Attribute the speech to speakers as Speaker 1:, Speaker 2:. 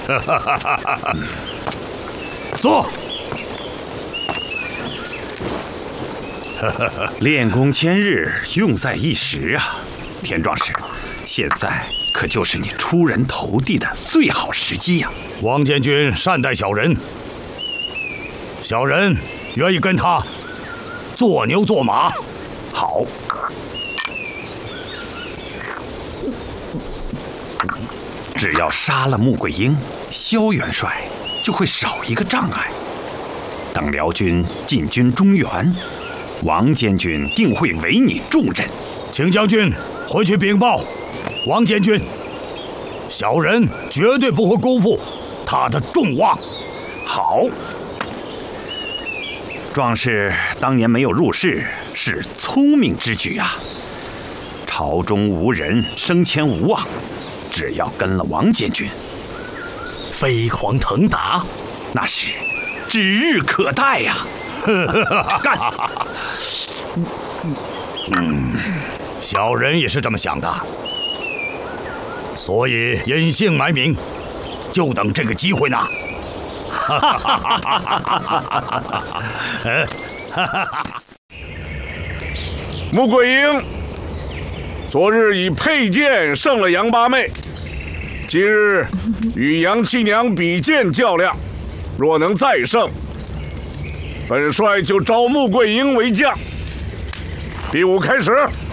Speaker 1: 坐。
Speaker 2: 练功千日，用在一时啊！田壮士，现在可就是你出人头地的最好时机呀！
Speaker 1: 王监军善待小人，小人愿意跟他做牛做马。
Speaker 2: 好。只要杀了穆桂英，萧元帅就会少一个障碍。等辽军进军中原，王监军定会委你重任。
Speaker 1: 请将军回去禀报王监军，小人绝对不会辜负他的重望。
Speaker 2: 好。壮士当年没有入仕，是聪明之举啊。朝中无人，升迁无望，只要跟了王监军，
Speaker 1: 飞黄腾达，
Speaker 2: 那是指日可待呀！干！
Speaker 1: 小人也是这么想的，所以隐姓埋名，就等这个机会呢。
Speaker 3: 穆桂英，昨日以佩剑胜了杨八妹，今日与杨七娘比剑较量，若能再胜，本帅就招穆桂英为将。比武开始。